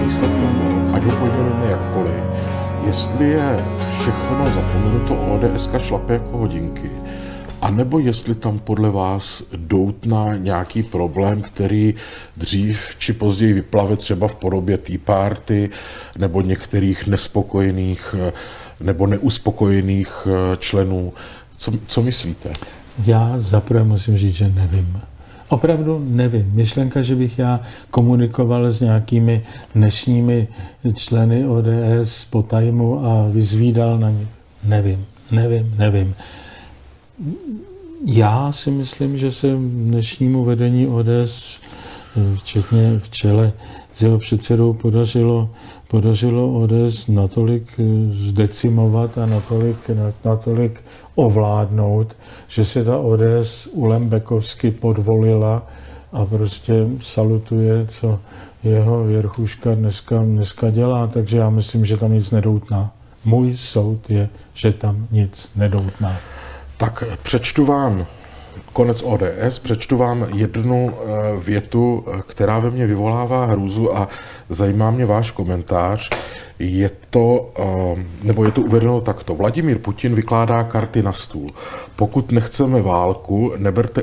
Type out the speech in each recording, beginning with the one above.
výsledkem voleb, ať ho pojmenujeme jakkoliv, jestli je všechno zapomenuto, ODS šlape jako hodinky, anebo jestli tam podle vás doutná nějaký problém, který dřív či později vyplave třeba v podobě Tea Party nebo některých nespokojených nebo neuspokojených členů. Co myslíte? Já zaprvé musím říct, že nevím. Opravdu nevím. Myšlenka, že bych já komunikoval s nějakými dnešními členy ODS po tajmu a vyzvídal na ně. Nevím. Já si myslím, že se dnešnímu vedení ODS, včetně v čele s jeho předsedou, podařilo ODS natolik zdecimovat a natolik ovládnout, že se ta ODS ulembekovsky podvolila a prostě salutuje, co jeho věrchuška dneska dělá, takže já myslím, že tam nic nedoutná. Můj soud je, že tam nic nedoutná. Tak přečtu vám konec ODS, přečtu vám jednu větu, která ve mně vyvolává hrůzu a zajímá mě váš komentář. Je to uvedeno takto. Vladimír Putin vykládá karty na stůl. Pokud nechceme válku, neberte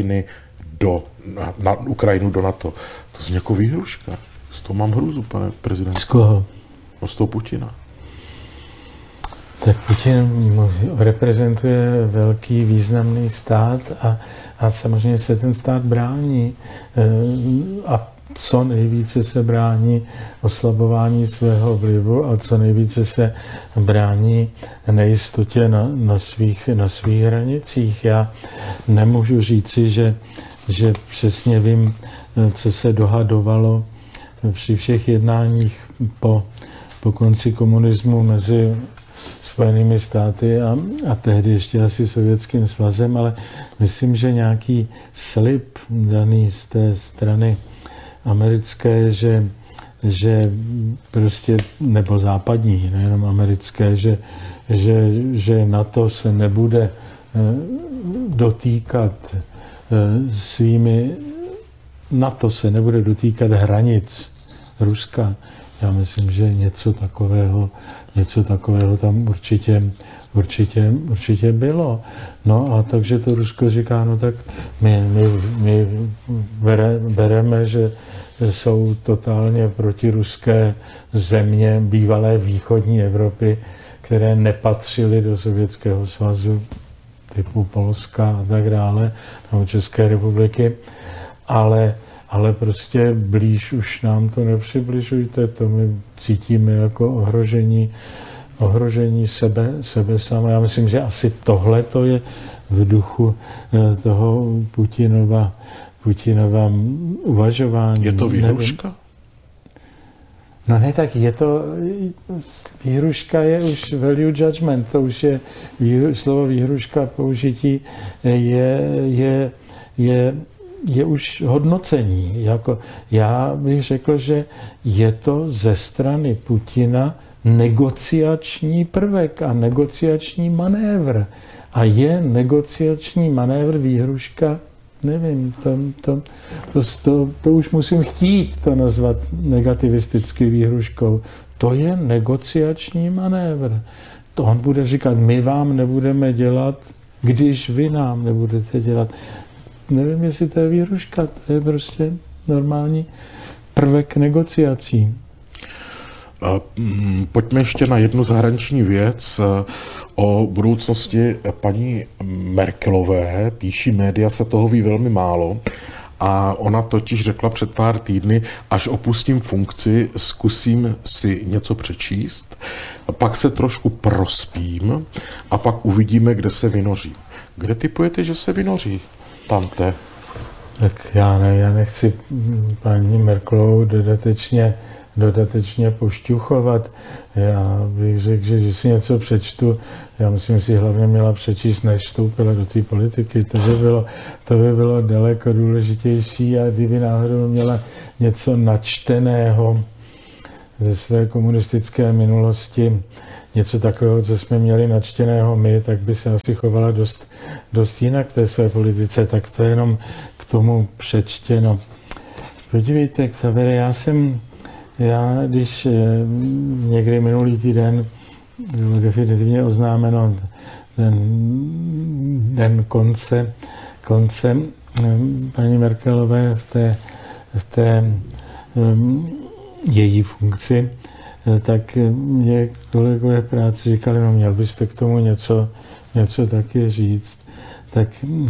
Ukrajinu do NATO. To zní jako výhruška. Z toho mám hrůzu, pane prezident. Z koho? No, z toho Putina. Tak Putin reprezentuje velký významný stát a samozřejmě se ten stát brání a co nejvíce se brání oslabování svého vlivu a co nejvíce se brání nejistotě na svých hranicích. Já nemůžu říci, že přesně vím, co se dohadovalo při všech jednáních po konci komunismu mezi Spojenými státy a tehdy ještě asi Sovětským svazem, ale myslím, že nějaký slib daný z té strany americké, že prostě, nebo západní, nejenom americké, že NATO se nebude dotýkat NATO se nebude dotýkat hranic Ruska. Já myslím, že něco takového tam určitě bylo. No a takže to Rusko říká, no tak my bereme, že jsou totálně protiruské země bývalé východní Evropy, které nepatřily do Sovětského svazu, typu Polska a tak dále, nebo České republiky, ale prostě blíž už nám to nepřibližujte, to my cítíme jako ohrožení sebe sama. Já myslím, že asi tohle to je v duchu toho Putinova uvažování. Je to výhruška? No ne, tak je to, výhruška je už value judgment, to už je slovo výhruška použití je už hodnocení. Jako já bych řekl, že je to ze strany Putina negociační prvek a negociační manévr. A je negociační manévr výhruška? Nevím, to už musím chtít to nazvat negativisticky výhruškou. To je negociační manévr. To on bude říkat, my vám nebudeme dělat, když vy nám nebudete dělat. Nevím, jestli to je výhruška, to je prostě normální prvek negociací. Pojďme ještě na jednu zahraniční věc. O budoucnosti paní Merkelové píší média, se toho ví velmi málo. A ona totiž řekla před pár týdny, až opustím funkci, zkusím si něco přečíst, pak se trošku prospím a pak uvidíme, kde se vynořím. Kde tipujete, že se vynoří? Tante. Tak já nechci paní Merkelovou dodatečně pošťuchovat. Já bych řekl, že si něco přečtu. Já myslím, že si hlavně měla přečíst, než vstoupila do té politiky. To by bylo daleko důležitější a kdyby náhodou měla něco načteného ze své komunistické minulosti, něco takového, co jsme měli načteného my, tak by se asi chovala dost jinak v té své politice. Tak to je jenom k tomu přečtěno. Podívejte, Xavere, já jsem Já, když někdy minulý týden bylo definitivně oznámeno ten den konce paní Merkelové v té její funkci, tak mě kolegové v práci říkali, no měl byste k tomu něco taky říct. Tak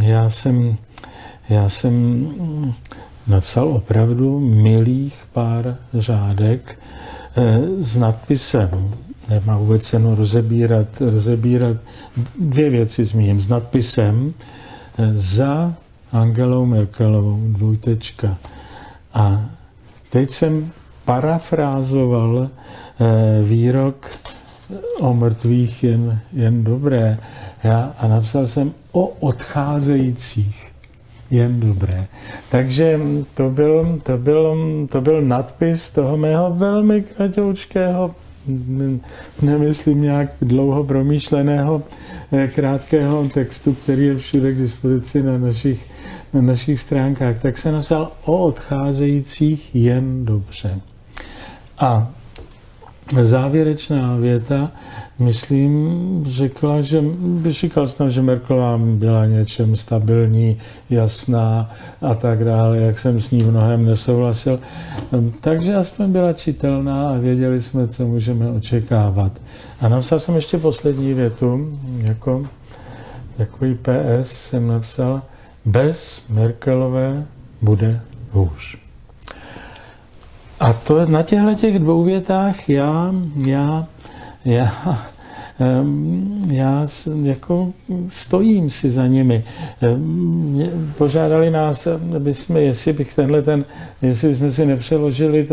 já jsem napsal opravdu milých pár řádek s nadpisem. Nemá vůbec cenu rozebírat. Dvě věci zmíním. S nadpisem za Angelou Merkelovou, dvojtečka. A teď jsem parafrázoval výrok o mrtvých jen dobré. A napsal jsem o odcházejících jen dobré. Takže to byl nadpis toho mého velmi kratoučkého, nemyslím nějak dlouho promýšleného, krátkého textu, který je všude k dispozici na našich stránkách. Tak se napsal o odcházejících jen dobře. A závěrečná věta, myslím, říkal jsem, že Merkelová byla něčem stabilní, jasná a tak dále, jak jsem s ní mnohem nesouhlasil. Takže aspoň byla čitelná a věděli jsme, co můžeme očekávat. A napsal jsem ještě poslední větu, jako takový PS jsem napsal, bez Merkelové bude hůř. A to na těchto dvou větách já jako stojím si za nimi. Požádali nás, jestli bychom si nepřeložili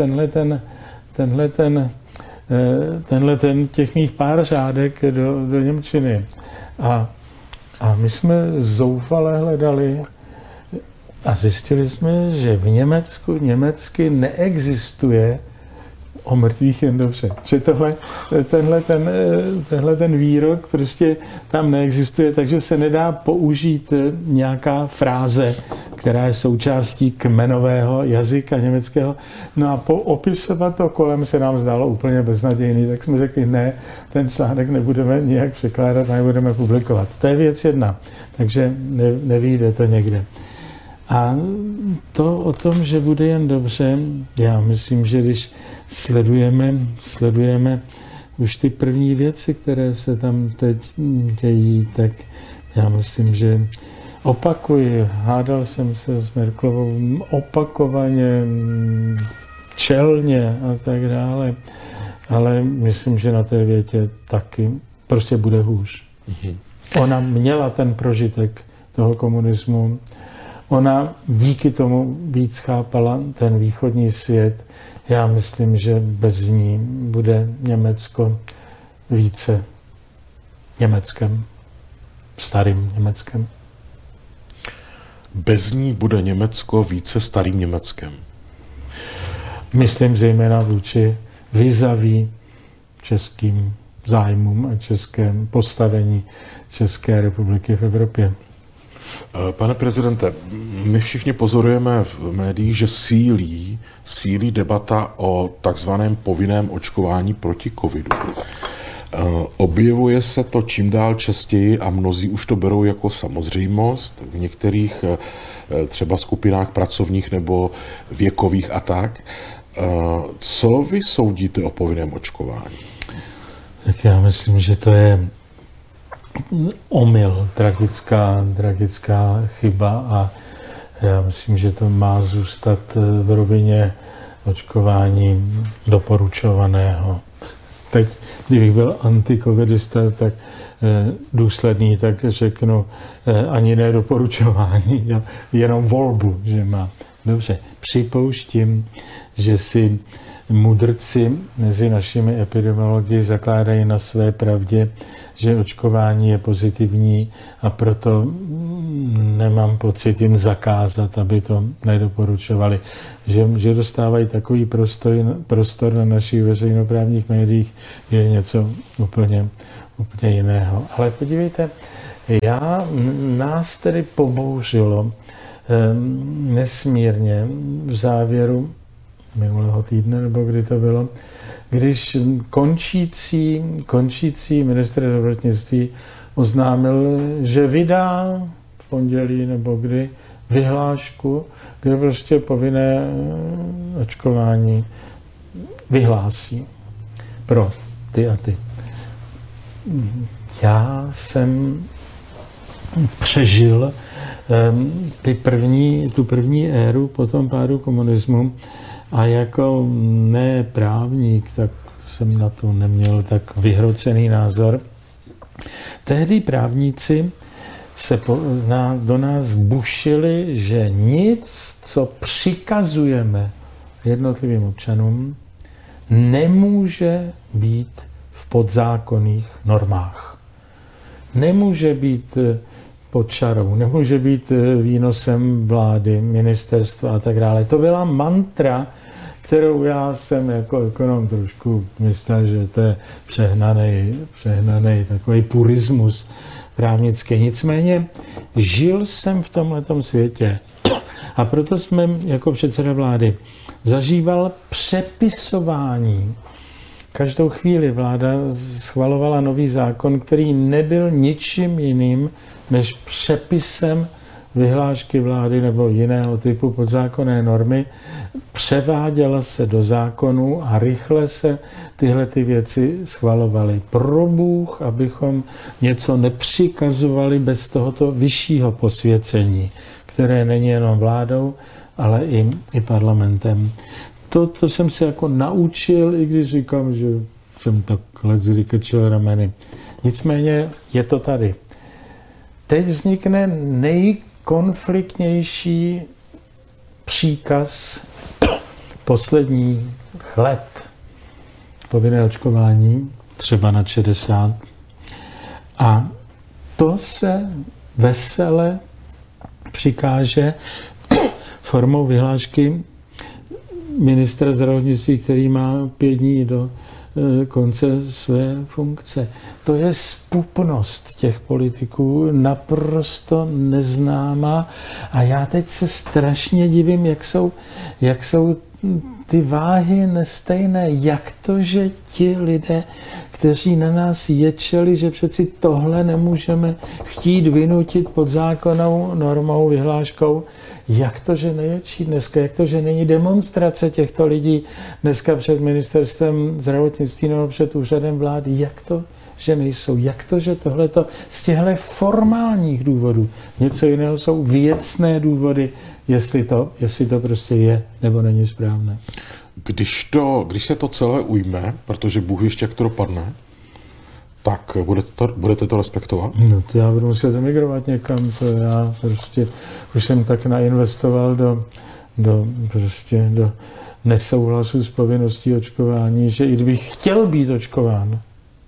těch mých pár řádek do němčiny. A my jsme zoufale hledali a zjistili jsme, že v Německu německy neexistuje o mrtvých jen dobře. Že tenhle ten výrok prostě tam neexistuje, takže se nedá použít nějaká fráze, která je součástí kmenového jazyka německého. No a opisovat to kolem se nám zdálo úplně beznadějný, tak jsme řekli, ne, ten článek nebudeme nijak překládat, nebudeme publikovat. To je věc jedna, takže nevyjde to někde. A to o tom, že bude jen dobře, já myslím, že když sledujeme už ty první věci, které se tam teď dějí, tak já myslím, že opakuji, hádal jsem se s Merkelovou opakovaně, čelně a tak dále, ale myslím, že na té větě taky prostě bude hůř. Ona měla ten prožitek toho komunismu, ona díky tomu víc chápala ten východní svět. Já myslím, že bez ní bude Německo více Německem, starým Německem. Bez ní bude Německo více starým Německem. Myslím zejména vůči vizaví českým zájmům a českém postavení České republiky v Evropě. Pane prezidente, my všichni pozorujeme v médiích, že sílí debata o takzvaném povinném očkování proti covidu. Objevuje se to čím dál častěji a mnozí už to berou jako samozřejmost v některých třeba skupinách pracovních nebo věkových a tak. Co vy soudíte o povinném očkování? Tak já myslím, že to je omyl, tragická chyba a já myslím, že to má zůstat v rovině očkování doporučovaného. Teď, kdybych byl antikovidista, tak důsledný, tak řeknu ani ne doporučování, jenom volbu, že má. Dobře, připouštím, že si mudrci mezi našimi epidemiology zakládají na své pravdě, že očkování je pozitivní a proto nemám pocit jim zakázat, aby to nedoporučovali. Že dostávají takový prostor na našich veřejnoprávních médiích je něco úplně jiného. Ale podívejte, nás tedy pobouřilo nesmírně v závěru minulého týdne, nebo kdy to bylo, když končící ministr zdravotnictví oznámil, že vydá v pondělí nebo kdy vyhlášku, kde prostě povinné očkování vyhlásí pro ty a ty. Já jsem přežil tu první éru po tom pádu komunismu a jako ne právník, tak jsem na to neměl tak vyhrocený názor. Tehdy právníci se do nás bušili, že nic, co přikazujeme jednotlivým občanům, nemůže být v podzákonných normách. Nemůže být pod čarou, nemůže být výnosem vlády, ministerstva a tak dále. To byla mantra, kterou já jsem jako ekonom trošku myslel, že to je přehnaný takový purismus právnický. Nicméně žil jsem v tomhletom světě a proto jsme jako předseda vlády zažíval přepisování. Každou chvíli vláda schvalovala nový zákon, který nebyl ničím jiným než přepisem vyhlášky vlády nebo jiného typu podzákonné normy. Převáděla se do zákonů a rychle se tyhle ty věci schvalovaly. Pro Bůh, abychom něco nepřikazovali bez tohoto vyššího posvěcení, které není jenom vládou, ale i parlamentem. To jsem se jako naučil, i když říkám, že jsem takhle zrykačil rameny. Nicméně je to tady. Teď vznikne nejkonfliktnější příkaz posledních let. Povinné očkování, třeba na 60. A to se vesele přikáže formou vyhlášky ministra zdravotnictví, který má 5 dní do konce své funkce. To je zpupnost těch politiků naprosto neznámá a já teď se strašně divím, jak jsou ty váhy nestejné. Jak to, že ti lidé, kteří na nás ječeli, že přeci tohle nemůžeme chtít vynutit pod zákonnou normou, vyhláškou, jak to, že neječí dneska, jak to, že není demonstrace těchto lidí dneska před ministerstvem zdravotnictví nebo před úřadem vlády, jak to, že nejsou, jak to, že tohleto z těchto formálních důvodů, něco jiného jsou věcné důvody, jestli to prostě je nebo není správné. Když se to celé ujme, protože Bůh ještě jak to dopadne, tak budete to respektovat? No to já budu muset emigrovat někam, to já prostě už jsem tak nainvestoval do nesouhlasu s povinností očkování, že i kdybych chtěl být očkován,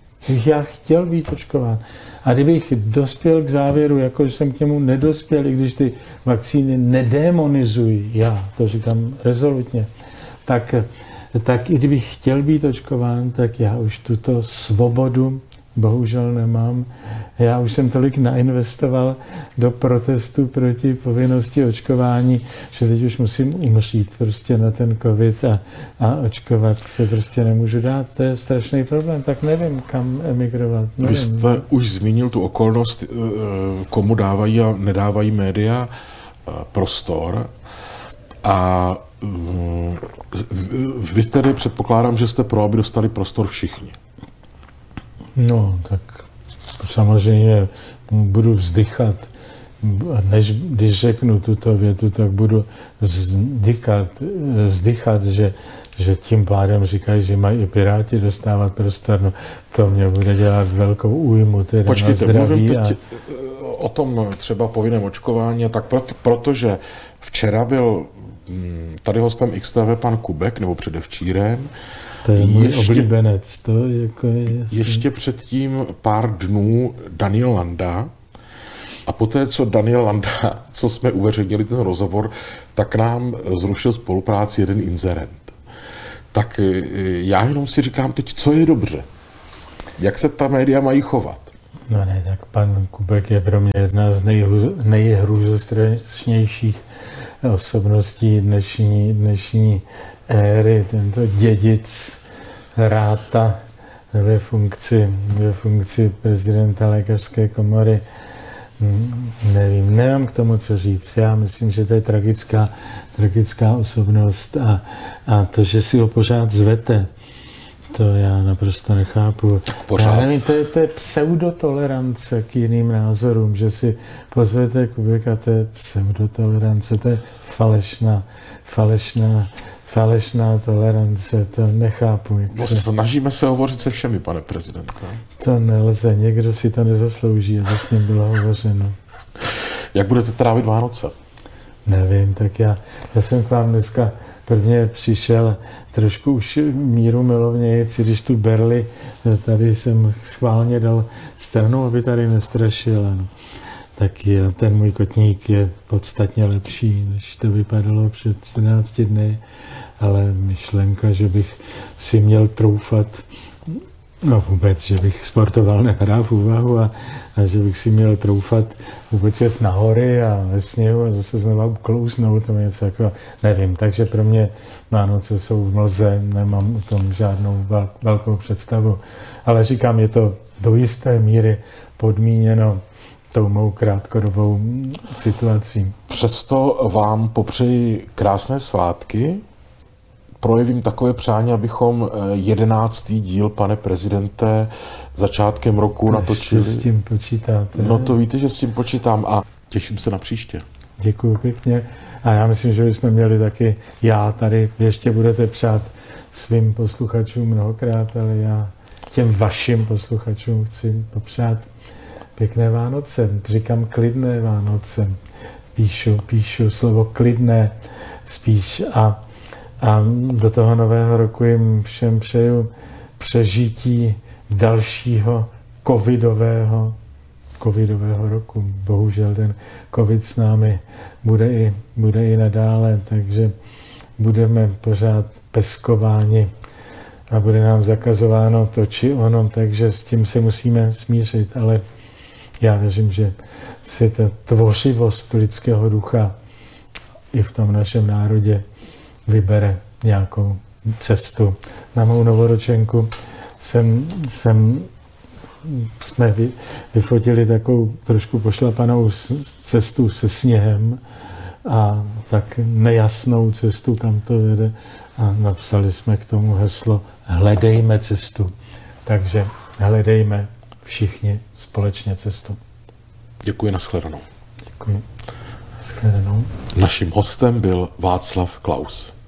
a kdybych dospěl k závěru, jako že jsem k němu nedospěl, i když ty vakcíny nedemonizují, já to říkám rezolutně, tak i kdybych chtěl být očkován, tak já už tuto svobodu bohužel nemám. Já už jsem tolik nainvestoval do protestu proti povinnosti očkování, že teď už musím umřít prostě na ten covid a očkovat se prostě nemůžu dát. To je strašný problém, tak nevím, kam emigrovat. Vy jste už zmínil tu okolnost, komu dávají a nedávají média prostor a vy tedy předpokládám, že jste pro, aby dostali prostor všichni. No, tak samozřejmě budu vzdychat, když řeknu tuto větu, tak budu vzdychat, že tím pádem říkají, že mají i Piráti dostávat prostor. No, to mě bude dělat velkou újmu teda. Počkejte, na zdraví. Mluvím teď o tom třeba povinném očkování, tak protože včera byl tady hostem XTV pan Kubek, nebo předevčírem. To je můj oblíbenec. To jako je ještě předtím pár dnů Daniel Landa. A poté, co Daniel Landa, co jsme uveřejnili ten rozhovor, tak nám zrušil spolupráci jeden inzerent. Tak já jenom si říkám teď, co je dobře. Jak se ta média mají chovat? No ne, tak pan Kubek je pro mě jedna z nejhrůzostrašnějších osobností dnešní éry, tento dědic Ratha ve funkci prezidenta lékařské komory. Nevím, nemám k tomu co říct. Já myslím, že to je tragická osobnost a to, že si ho pořád zvete, to já naprosto nechápu. Pořád. Já nevím, to je pseudotolerance k jiným názorům, že si pozvete Kubika, to je pseudotolerance, to je falešná tolerance, to nechápu. Snažíme se hovořit se všemi, pane prezidente. To nelze, někdo si to nezaslouží, aby s ním bylo hovořeno. Jak budete trávit Vánoce? Nevím, tak já jsem k vám dneska prvně přišel trošku už míru milovněji, když tu berli, tady jsem schválně dal stranu, aby tady nestrašil. No. Tak ten můj kotník je podstatně lepší, než to vypadalo před 14 dny, ale myšlenka, že bych si měl troufat, no vůbec, že bych sportoval nehrál v úvahu a že bych si měl troufat vůbec jet na hory a ve sněhu a zase znova uklouznout, to něco jako, nevím, takže pro mě Vánoce jsou v mlze, nemám o tom žádnou velkou představu, ale říkám, je to do jisté míry podmíněno tou mou krátkodobou situací. Přesto vám popřeji krásné svátky. Projevím takové přání, abychom 11. díl, pane prezidente, začátkem roku natočili. S tím počítáte. No to víte, že s tím počítám a těším se na příště. Děkuju pěkně. A já myslím, že bychom měli taky, já tady ještě budete přát svým posluchačům mnohokrát, ale já těm vašim posluchačům chci popřát pěkné Vánoce. Říkám klidné Vánoce. Píšu slovo klidné spíš a do toho nového roku jim všem přeju přežití dalšího covidového roku. Bohužel ten covid s námi bude i nadále, takže budeme pořád peskováni a bude nám zakazováno to či ono, takže s tím se musíme smířit, ale já věřím, že si ta tvořivost lidského ducha i v tom našem národě vybere nějakou cestu. Na mou novoročenku jsme vyfotili takovou trošku pošlapanou cestu se sněhem a tak nejasnou cestu, kam to vede, a napsali jsme k tomu heslo Hledejme cestu. Takže hledejme všichni společně cestu. Děkuji, nashledanou. Děkuji. Nashledanou. Naším hostem byl Václav Klaus.